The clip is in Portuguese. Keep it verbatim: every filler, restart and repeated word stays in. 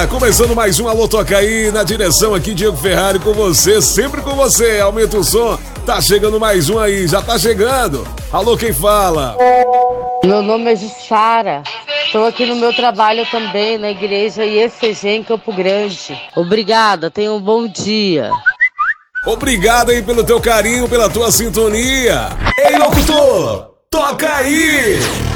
Começando mais um Alô Toca Aí, na direção aqui, Diego Ferrari com você, sempre com você. Aumenta o som, tá chegando mais um aí, já tá chegando. Alô, quem fala? Meu nome é Jussara, estou aqui no meu trabalho também, na igreja I E C G em Campo Grande. Obrigada, tenha um bom dia. Obrigado aí pelo teu carinho, pela tua sintonia. Ei, locutor, toca aí!